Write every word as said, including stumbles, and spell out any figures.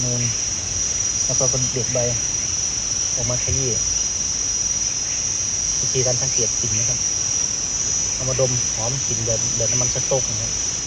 นูนแล้วก็เด็ดใบออกมาขยี้วิธีการสังเกตกลิ่นนะครับเอามาดมหอมกลิ่นแบบแบบน้ำมันสต๊อกนะครับ